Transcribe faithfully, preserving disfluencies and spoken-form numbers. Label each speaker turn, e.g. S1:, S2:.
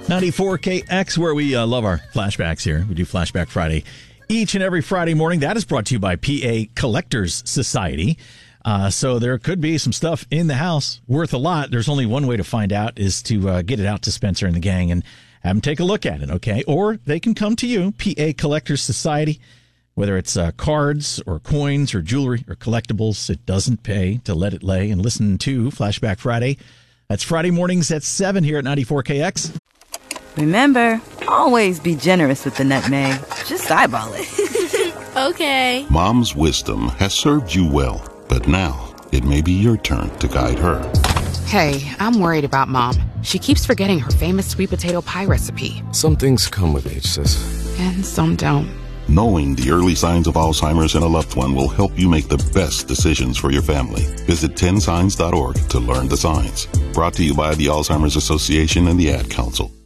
S1: ninety-four K X, where we uh, love our flashbacks here. We do Flashback Friday each and every Friday morning. That is brought to you by P A Collectors Society. Uh, so there could be some stuff in the house worth a lot. There's only one way to find out is to uh, get it out to Spencer and the gang and have them take a look at it, okay? Or they can come to you, P A Collectors Society, whether it's uh, cards or coins or jewelry or collectibles. It doesn't pay to let it lay and listen to Flashback Friday. That's Friday mornings at seven here at ninety-four K X.
S2: Remember, always be generous with the nutmeg. Just eyeball it.
S3: Okay.
S4: Mom's wisdom has served you well, but now it may be your turn to guide her.
S5: Hey, I'm worried about Mom. She keeps forgetting her famous sweet potato pie recipe.
S6: Some things come with age, sis.
S5: And some don't.
S4: Knowing the early signs of Alzheimer's in a loved one will help you make the best decisions for your family. Visit ten signs dot org to learn the signs. Brought to you by the Alzheimer's Association and the Ad Council.